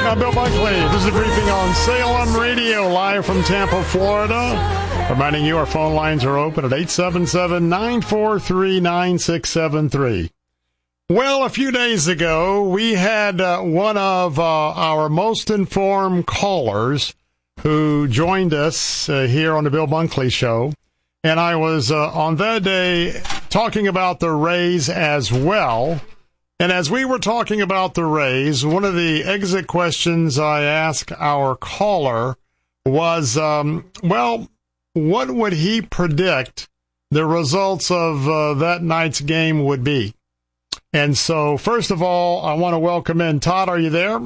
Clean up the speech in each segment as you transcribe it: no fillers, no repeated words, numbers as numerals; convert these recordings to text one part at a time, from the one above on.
I'm Bill Bunkley. This is a briefing on Salem Radio, live from Tampa, Florida. Reminding you our phone lines are open at 877-943-9673. Well, a few days ago, we had one of our most informed callers who joined us here on the Bill Bunkley Show. And I was on that day talking about the Rays as well. And as we were talking about the Rays, one of the exit questions I asked our caller was, what would he predict the results of that night's game would be? And so, first of all, I want to welcome in Todd. Are you there?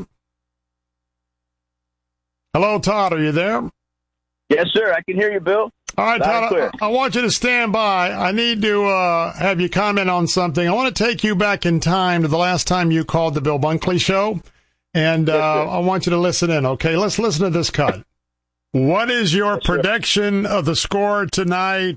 Hello, Todd. Are you there? Yes, sir. I can hear you, Bill. All right, Todd, I want you to stand by. I need to have you comment on something. I want to take you back in time to the last time you called the Bill Bunkley Show, and I want you to listen in, okay? Let's listen to this cut. What is your prediction of the score tonight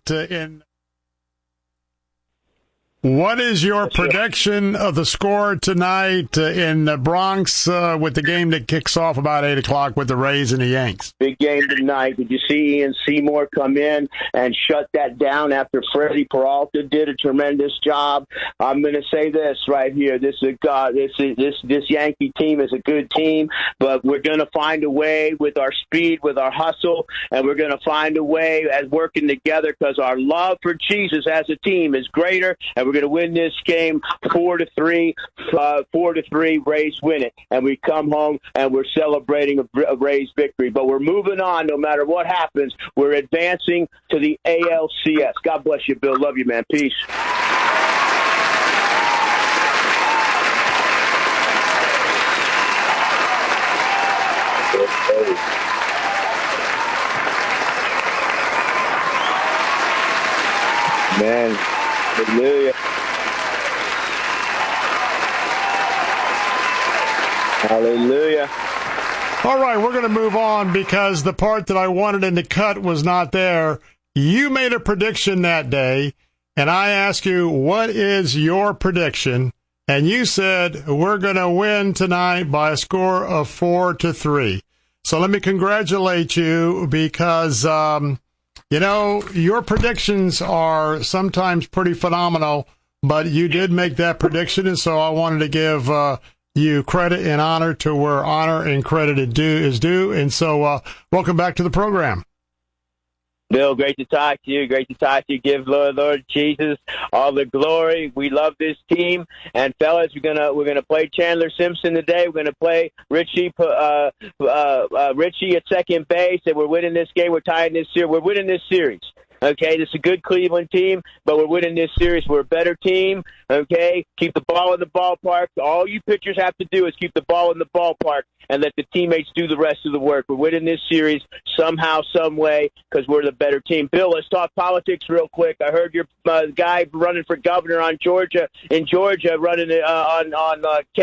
What is your prediction of the score tonight in the Bronx with the game that kicks off about 8 o'clock with the Rays and the Yanks? Big game tonight. Did you see Ian Seymour come in and shut that down after Freddie Peralta did a tremendous job? I'm going to say this right here. This Yankee team is a good team, but we're going to find a way with our speed, with our hustle, and we're going to find a way as working together because our love for Jesus as a team is greater, and we're going to win this game 4-3. 4-3. Rays win it, and we come home and we're celebrating a Rays victory. But we're moving on, no matter what happens. We're advancing to the ALCS. God bless you, Bill. Love you, man. Peace. Man, hallelujah. Hallelujah. All right, we're going to move on because the part that I wanted in the cut was not there. You made a prediction that day, and I asked you, what is your prediction? And you said, we're going to win tonight by a score of 4-3. So let me congratulate you because, your predictions are sometimes pretty phenomenal, but you did make that prediction, and so I wanted to give you credit and honor to where honor and credit is due. And so welcome back to the program. Bill, great to talk to you. Great to talk to you. Give Lord Jesus all the glory. We love this team. And fellas, we're gonna play Chandler Simpson today. We're gonna play Richie at second base, and we're winning this game. We're tying this series. We're winning this series. Okay, this is a good Cleveland team, but we're winning this series. We're a better team, okay? Keep the ball in the ballpark. All you pitchers have to do is keep the ball in the ballpark and let the teammates do the rest of the work. We're winning this series somehow, some way, because we're the better team. Bill, let's talk politics real quick. I heard your guy running for governor in Georgia, running on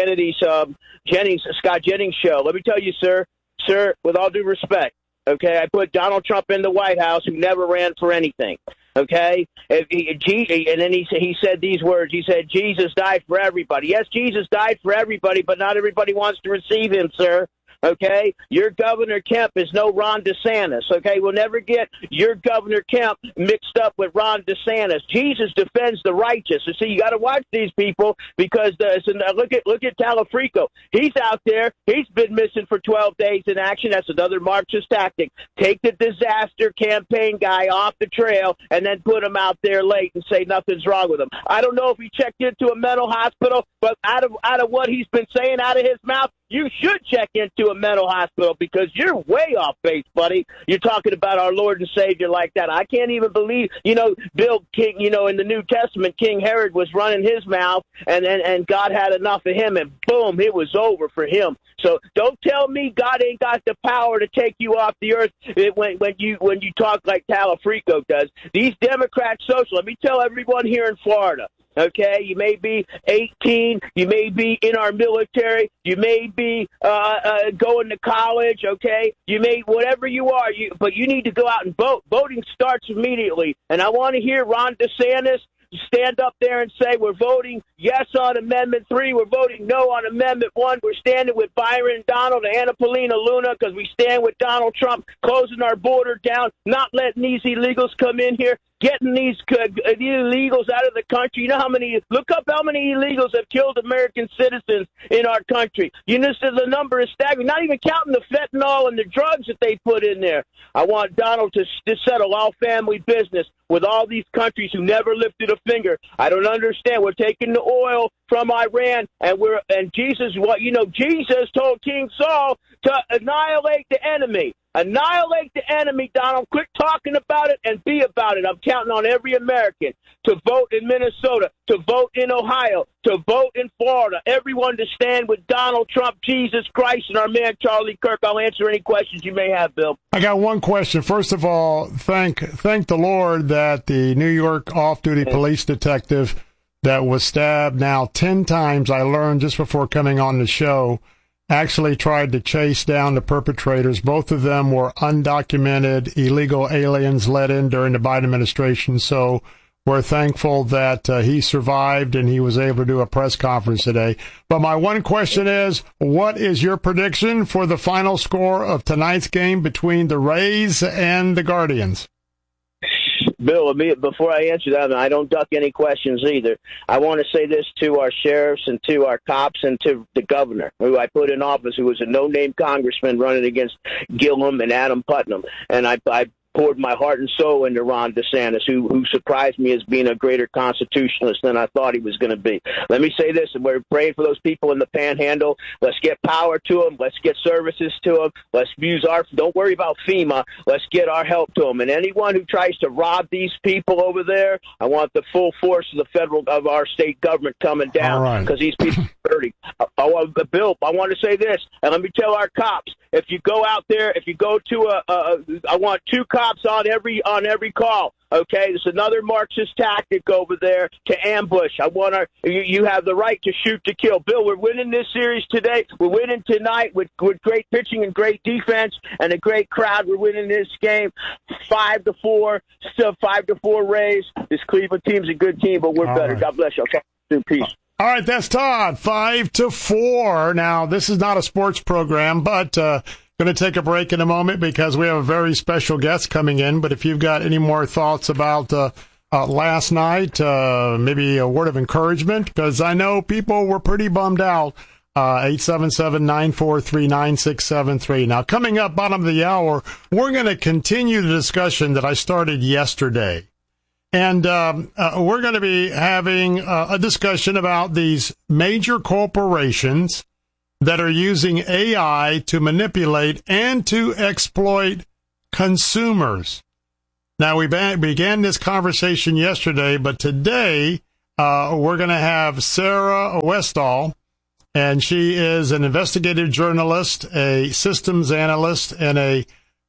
Scott Jennings' show. Let me tell you, sir, with all due respect, okay, I put Donald Trump in the White House, who never ran for anything. Okay, and then he said these words. He said, "Jesus died for everybody." Yes, Jesus died for everybody, but not everybody wants to receive him, sir. Okay, your Governor Kemp is no Ron DeSantis. Okay, we'll never get your Governor Kemp mixed up with Ron DeSantis. Jesus defends the righteous. And see, you got to watch these people because look at Talafrico. He's out there. He's been missing for 12 days in action. That's another Marxist tactic. Take the disaster campaign guy off the trail and then put him out there late and say nothing's wrong with him. I don't know if he checked into a mental hospital, but out of what he's been saying out of his mouth, you should check into a mental hospital because you're way off base, buddy. You're talking about our Lord and Savior like that. I can't even believe, Bill King, in the New Testament, King Herod was running his mouth and God had enough of him and boom, it was over for him. So don't tell me God ain't got the power to take you off the earth when you talk like Talafrico does. These Democrats social, let me tell everyone here in Florida, okay, you may be 18, you may be in our military, you may be going to college, okay, you may, whatever you are, but you need to go out and vote. Voting starts immediately. And I want to hear Ron DeSantis stand up there and say we're voting yes on Amendment 3, we're voting no on Amendment 1. We're standing with Byron Donald and Anna Paulina Luna because we stand with Donald Trump, closing our border down, not letting these illegals come in here, getting these illegals out of the country. You know look up how many illegals have killed American citizens in our country. You know, the number is staggering, not even counting the fentanyl and the drugs that they put in there. I want Donald to settle all family business with all these countries who never lifted a finger. I don't understand. We're taking the oil from Iran, and Jesus told King Saul to annihilate the enemy. Annihilate the enemy, Donald. Quit talking about it and be about it. I'm counting on every American to vote in Minnesota, to vote in Ohio, to vote in Florida. Everyone to stand with Donald Trump, Jesus Christ, and our man Charlie Kirk. I'll answer any questions you may have, Bill. I got one question. First of all, thank the Lord that the New York off-duty police detective that was stabbed now 10 times, I learned just before coming on the show, actually tried to chase down the perpetrators. Both of them were undocumented illegal aliens let in during the Biden administration. So we're thankful that he survived and he was able to do a press conference today. But my one question is, what is your prediction for the final score of tonight's game between the Rays and the Guardians? Bill, before I answer that, I don't duck any questions either. I want to say this to our sheriffs and to our cops and to the governor, who I put in office, who was a no-name congressman running against Gillum and Adam Putnam. And I poured my heart and soul into Ron DeSantis, who surprised me as being a greater constitutionalist than I thought he was going to be. Let me say this, and we're praying for those people in the Panhandle. Let's get power to them. Let's get services to them. Let's use don't worry about FEMA. Let's get our help to them. And anyone who tries to rob these people over there, I want the full force of our state government coming down, because these people are dirty. Bill, I want to say this, and let me tell our cops, if you go out there, if you go to I want 2 cops on every call. Okay, there's another Marxist tactic over there to ambush. You have the right to shoot to kill. Bill, we're winning this series today. We're winning tonight with great pitching and great defense and a great crowd. We're winning this game 5-4, still 5-4 Rays. This Cleveland team's a good team, but we're better. Right. God bless you. Okay, peace. All right, that's Todd. 5-4. Now, this is not a sports program, but going to take a break in a moment because we have a very special guest coming in. But if you've got any more thoughts about last night, maybe a word of encouragement, because I know people were pretty bummed out. 877-943-9673. Now, coming up, bottom of the hour, we're going to continue the discussion that I started yesterday. And we're going to be having a discussion about these major corporations that are using AI to manipulate and to exploit consumers. Now, we began this conversation yesterday, but today we're going to have Sarah Westall, and she is an investigative journalist, a systems analyst, and a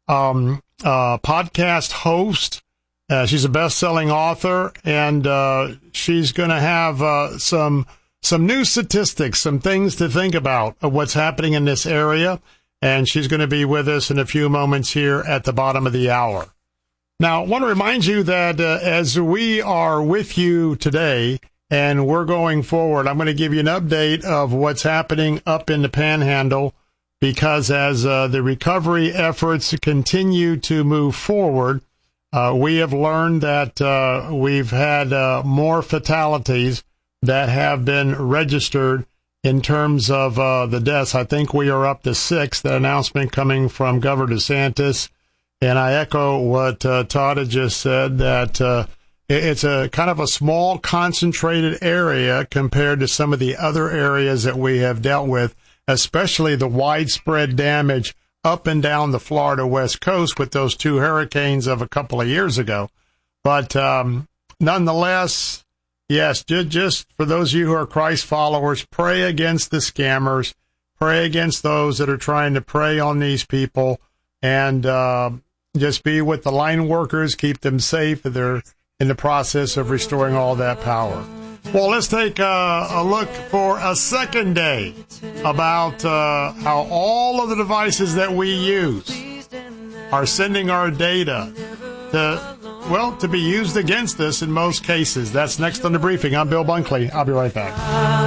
podcast host. She's a best-selling author, and she's going to have some new statistics, some things to think about of what's happening in this area, and she's going to be with us in a few moments here at the bottom of the hour. Now, I want to remind you that as we are with you today and we're going forward, I'm going to give you an update of what's happening up in the Panhandle, because as the recovery efforts continue to move forward, we have learned that we've had more fatalities that have been registered in terms of the deaths. I think we are up to 6, that announcement coming from Governor DeSantis. And I echo what Todd had just said, that it's a kind of a small, concentrated area compared to some of the other areas that we have dealt with, especially the widespread damage up and down the Florida West Coast with those 2 hurricanes of a couple of years ago. But nonetheless, yes, just for those of you who are Christ followers, pray against the scammers, pray against those that are trying to prey on these people, and just be with the line workers, keep them safe. They're in the process of restoring all that power. Well, let's take a look for a second day about how all of the devices that we use are sending our data to well, to be used against us in most cases. That's next on The Briefing. I'm Bill Bunkley. I'll be right back.